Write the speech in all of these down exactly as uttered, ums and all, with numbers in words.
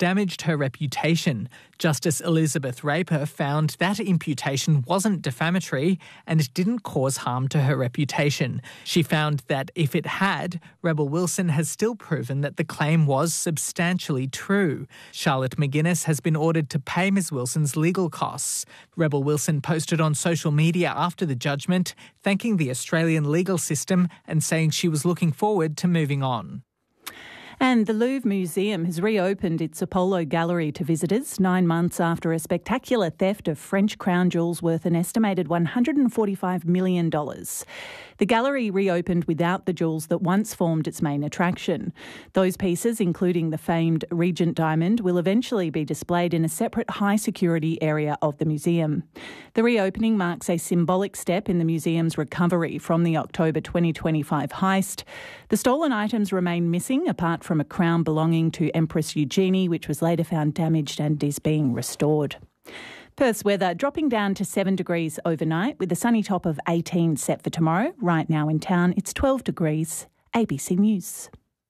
damaged her reputation. Justice Elizabeth Raper found that imputation wasn't defamatory and didn't cause harm to her reputation. She found that if it had, Rebel Wilson has still proven that the claim was substantially true. Charlotte McGuinness has been ordered to pay Miz Wilson's legal costs. Rebel Wilson posted on social media after the judgment, thanking the Australian legal system and saying she was looking forward to moving on. And the Louvre Museum has reopened its Apollo Gallery to visitors nine months after a spectacular theft of French crown jewels worth an estimated one hundred forty-five million dollars. The gallery reopened without the jewels that once formed its main attraction. Those pieces, including the famed Regent diamond, will eventually be displayed in a separate high-security area of the museum. The reopening marks a symbolic step in the museum's recovery from the October twenty twenty-five heist. The stolen items remain missing, apart from a crown belonging to Empress Eugenie, which was later found damaged and is being restored. Perth's weather dropping down to seven degrees overnight with a sunny top of eighteen set for tomorrow. Right now in town, it's twelve degrees. A B C News.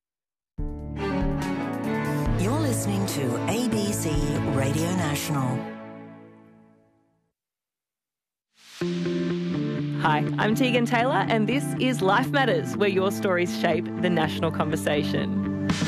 You're listening to A B C Radio National. Hi, I'm Tegan Taylor and this is Life Matters, where your stories shape the national conversation.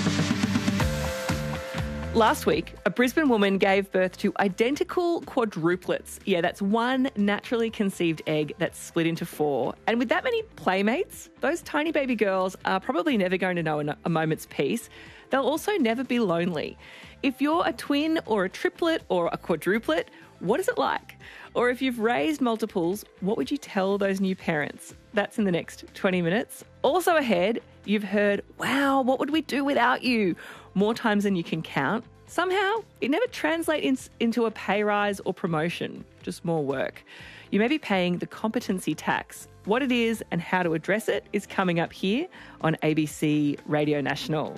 Last week, a Brisbane woman gave birth to identical quadruplets. Yeah, that's one naturally conceived egg that's split into four. And with that many playmates, those tiny baby girls are probably never going to know a moment's peace. They'll also never be lonely. If you're a twin or a triplet or a quadruplet, what is it like? Or if you've raised multiples, what would you tell those new parents? That's in the next twenty minutes. Also ahead, you've heard, wow, what would we do without you? More times than you can count. Somehow, it never translates into a pay rise or promotion, just more work. You may be paying the competency tax. What it is and how to address it is coming up here on A B C Radio National.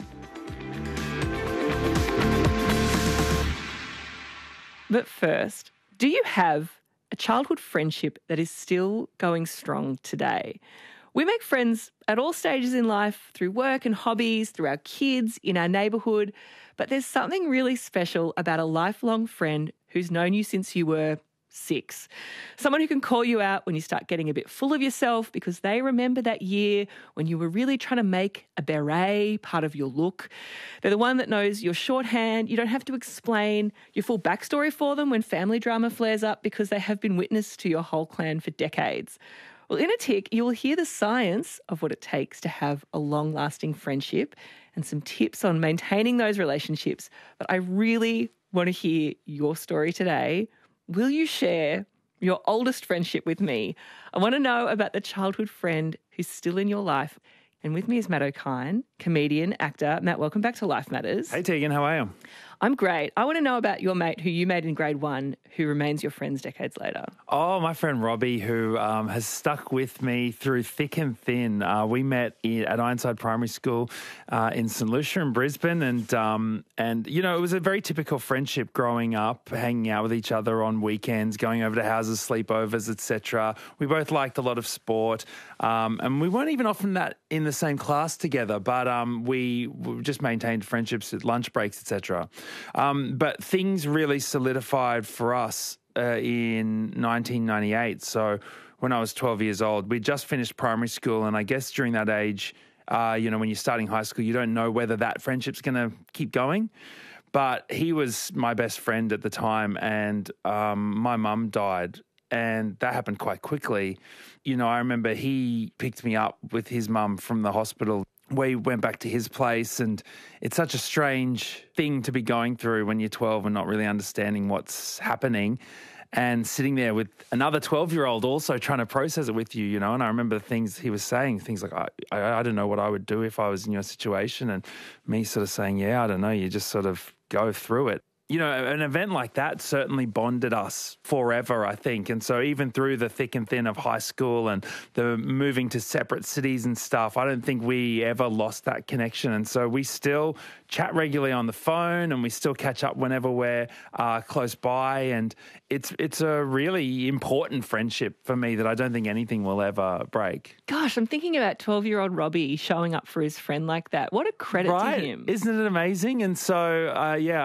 But first, do you have a childhood friendship that is still going strong today? We make friends at all stages in life, through work and hobbies, through our kids, in our neighbourhood, but there's something really special about a lifelong friend who's known you since you were six. Someone who can call you out when you start getting a bit full of yourself because they remember that year when you were really trying to make a beret part of your look. They're the one that knows your shorthand. You don't have to explain your full backstory for them when family drama flares up because they have been witness to your whole clan for decades. Well, in a tick, you will hear the science of what it takes to have a long-lasting friendship and some tips on maintaining those relationships. But I really want to hear your story today. Will you share your oldest friendship with me? I want to know about the childhood friend who's still in your life. And with me is Matt O'Kine, comedian, actor. Matt, welcome back to Life Matters. Hey, Tegan, how are you? I'm great. I want to know about your mate who you made in grade one who remains your friends decades later. Oh, my friend Robbie, who um, has stuck with me through thick and thin. Uh, we met in, at Ironside Primary School uh, in St Lucia in Brisbane. And, um, and, you know, it was a very typical friendship growing up, hanging out with each other on weekends, going over to houses, sleepovers, et cetera. We both liked a lot of sport. Um, and we weren't even often that in the same class together, but um, we, we just maintained friendships at lunch breaks, et cetera. Um, but things really solidified for us uh, in nineteen ninety-eight. So when I was twelve years old, we just finished primary school. And I guess during that age, uh, you know, when you're starting high school, you don't know whether that friendship's going to keep going. But he was my best friend at the time. And um, my mum died. And that happened quite quickly. You know, I remember he picked me up with his mum from the hospital. We went back to his place, and it's such a strange thing to be going through when you're twelve and not really understanding what's happening, and sitting there with another twelve-year-old also trying to process it with you, you know. And I remember the things he was saying, things like, I, I, I don't know what I would do if I was in your situation, and me sort of saying, yeah, I don't know, you just sort of go through it. You know, an event like that certainly bonded us forever, I think. And so even through the thick and thin of high school and the moving to separate cities and stuff, I don't think we ever lost that connection. And so we still chat regularly on the phone, and we still catch up whenever we're uh, close by. And it's it's a really important friendship for me that I don't think anything will ever break. Gosh, I'm thinking about twelve-year-old Robbie showing up for his friend like that. What a credit right? to him. Isn't it amazing? And so, uh, yeah,